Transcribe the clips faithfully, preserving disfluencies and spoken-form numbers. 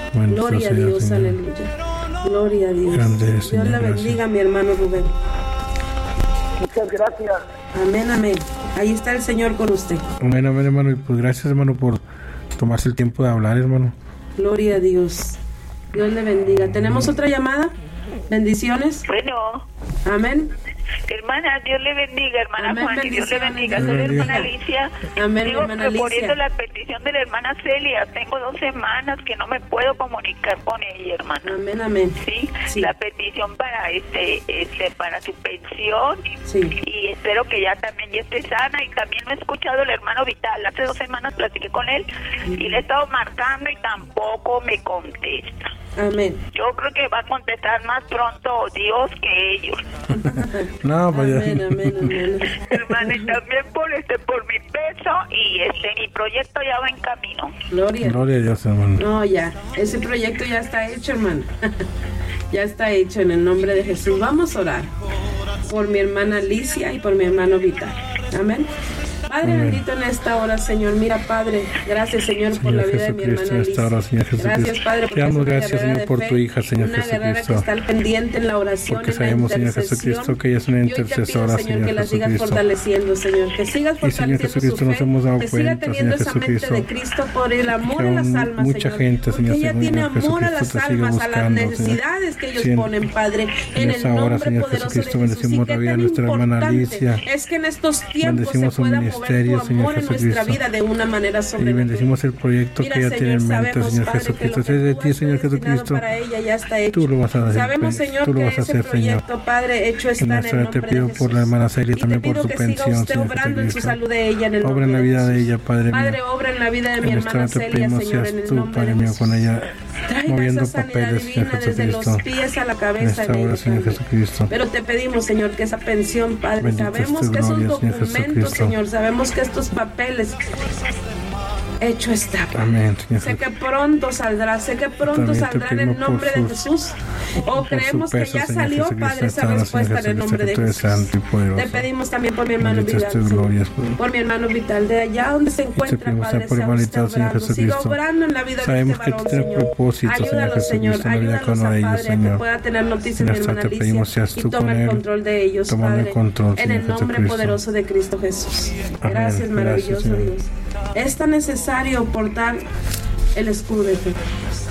Bendito Gloria a sea, Dios, Señor. aleluya. Gloria a Dios. Grande es, Dios Señor, le gracias. bendiga, mi hermano Rubén. Muchas gracias. Amén, amén. Ahí está el Señor con usted. Amén, amén, hermano. Y pues gracias, hermano, por tomarse el tiempo de hablar, hermano. Gloria a Dios. Dios le bendiga. ¿Tenemos otra llamada? Bendiciones. Bueno, Amén. hermana, Dios le bendiga, hermana Amén, Juan, y Dios le bendiciones. bendiga. Soy la Dios le hermana bendiga. Alicia. Amén, Digo, hermana proponiendo Alicia. la petición de la hermana Celia. Tengo dos semanas que no me puedo comunicar con ella, hermana. Amén, amén. Sí, Sí. la petición para este, este, para su pensión. Sí. Y espero que ya también ya esté sana. Y también lo he escuchado el hermano Vital. Hace dos semanas platiqué con él y le he estado marcando y tampoco me contesta. Amén. Yo creo que va a contestar más pronto Dios que ellos. No, pues Amén, ya. amén, amén. Hermana, y también por este, por mi peso y este, mi proyecto ya va en camino. Gloria. Gloria a Dios, hermano. No, ya. Ese proyecto ya está hecho, hermano. Ya está hecho en el nombre de Jesús. Vamos a orar por mi hermana Alicia y por mi hermano Vital. Amén. Padre Amén. bendito en esta hora, Señor. Mira, Padre, gracias, Señor, por Señor la vida de mi Jesucristo, hermana en esta Alicia. hora, Señor Jesucristo. Gracias, Padre, porque Te damos es una gracias, guerrera Señor, de por fe, tu hija, Señor una guerrera que Jesucristo. está al pendiente en la oración, Porque en la sabemos, Señor intercesión. Jesucristo, que ella es una Y hoy te pido, intercesora, Señor, Señor que la sigas Jesucristo. fortaleciendo, Señor. Que sigas Y, Señor fortaleciendo Jesucristo, su nos fe, hemos dado que siga cuenta, teniendo Señor esa mente de Jesucristo, Cristo por el amor que a las aún almas, mucha Señor. gente, Señor, Porque ella Señor tiene amor a Jesucristo, las te sigue almas, a las buscando, Señor. necesidades que ellos Sí, en- ponen, Padre. En en el esta hora, nombre Señor poderoso de Jesucristo, Jesús. Y bendecimos qué la vida de tan nuestra hermana importante Alicia. es que en estos tiempos se Bendecimos su pueda mover ministerio, tu Señor amor en nuestra Jesucristo. vida de una manera Y sobrenatural. bendecimos el proyecto Mira, que ella tiene en Señor, mente, sabemos, Señor Padre, Jesucristo. que Es de lo que ti, tú has Señor predestinado Jesucristo. para ella ya está hecho. Tú lo vas a hacer, Sabemos, Señor, tú lo que vas a ese hacer, Señor. proyecto, Padre, hecho está En en esta el hora te nombre de pido Jesús. por la hermana Celia, Y te también por pido su que siga pensión, usted Señor obrando en su Jesucristo. salud de ella en el Obra nombre en la de vida Jesús. de ella, Padre Padre, mío. obra en la vida de mi En esta hermana hora te Celia, pedimos Señor, seas en el tú, nombre Padre de mío, Jesús. con ella Traiga moviendo esa sanidad papeles, divina Señor desde los Jesucristo. pies a la En cabeza esta en hora, ella, Señor Padre. Jesucristo. Pero te pedimos, Señor, que esa pensión, Padre, Bendito sabemos es tu que esos gloria, Señor documentos, Jesucristo. Señor, sabemos que estos papeles hecho está. Amén, Señor Sé que Jesucristo. pronto saldrá, sé que pronto También te saldrá en el pedimos por nombre de sus- Jesús. O por su creemos que peso, ya Señor salió, Jesucristo, Padre, esa esta hora, respuesta en Señor el nombre de Jesucristo, Jesús. tú eres santo y poderoso. Te pedimos también por mi hermano Bendita Vidal, es tu Señor. gloria. Por mi hermano Vital, de allá donde se encuentra, pedimos Padre, por sea hermanita, usted Señor obrando. Siga Jesucristo. obrando en la vida Sabemos de que este tú varón, tienes Señor. propósitos, Señor Ayúdalos, Señor. Jesucristo, en la vida Ayúdalos con a ellos, Padre, que Señor. pueda tener noticias En de mi esta hermana te pedimos Alicia seas y tú toma con el él, control de ellos, tomando el Padre. control, En Señor el nombre Jesucristo. poderoso de Cristo Jesús. Amén. Gracias, maravilloso Gracias, Señor. Dios. Es tan necesario portar el escudo de fe.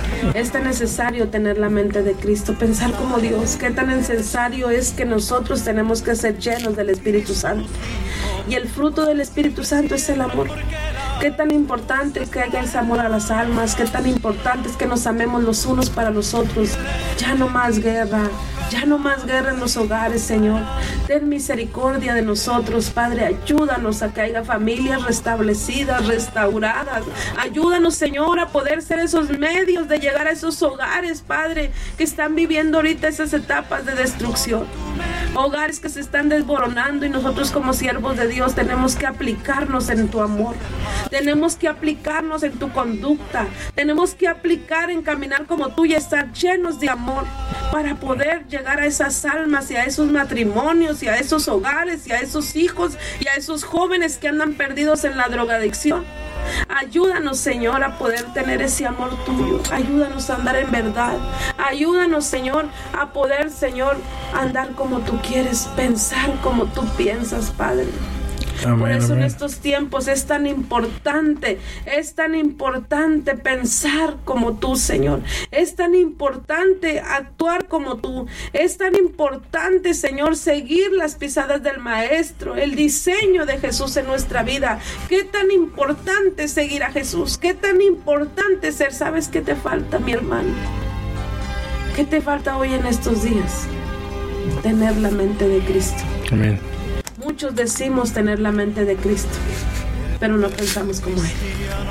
Es tan necesario tener la mente de Cristo, pensar como Dios. Qué tan necesario es que nosotros tenemos que ser llenos del Espíritu Santo. Y el fruto del Espíritu Santo es el amor. Qué tan importante es que haya ese amor a las almas. Qué tan importante es que nos amemos los unos para los otros. Ya no más guerra. Ya no más guerra en los hogares, Señor. Ten misericordia de nosotros, Padre. Ayúdanos a que haya familias restablecidas, restauradas. Ayúdanos, Señor, a poder ser esos medios de llegar a esos hogares, Padre, que están viviendo ahorita esas etapas de destrucción. Hogares que se están desboronando y nosotros como siervos de Dios tenemos que aplicarnos en tu amor. Tenemos que aplicarnos en tu conducta. Tenemos que aplicar en caminar como tú y estar llenos de amor para poder llegar a esas almas y a esos matrimonios y a esos hogares y a esos hijos y a esos jóvenes que andan perdidos en la drogadicción. Ayúdanos, Señor, a poder tener ese amor tuyo. Ayúdanos a andar en verdad. Ayúdanos, Señor, a poder, Señor, andar como tú quieres, pensar como tú piensas, Padre. Amén, Por eso amén. en estos tiempos es tan importante, es tan importante pensar como tú, Señor. Es tan importante actuar como tú. Es tan importante, Señor, seguir las pisadas del Maestro, el diseño de Jesús en nuestra vida. Qué tan importante es seguir a Jesús. Qué tan importante es ser. ¿Sabes qué te falta, mi hermano? ¿Qué te falta hoy en estos días? Tener la mente de Cristo. Amén. Muchos decimos tener la mente de Cristo, pero no pensamos como Él.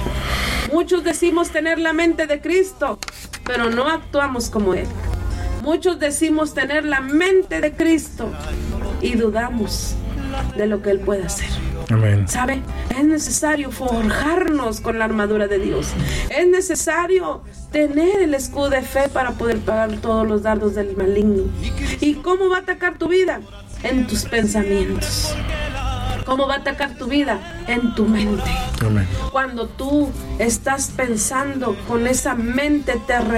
Muchos decimos tener la mente de Cristo, pero no actuamos como Él. Muchos decimos tener la mente de Cristo y dudamos de lo que Él puede hacer. Amén. ¿Sabe? Es necesario forjarnos con la armadura de Dios. Es necesario tener el escudo de fe para poder pagar todos los dardos del maligno. ¿Y cómo va a atacar tu vida? En tus pensamientos. ¿Cómo va a atacar tu vida? En tu mente. Amén. Cuando tú estás pensando con esa mente terrenal,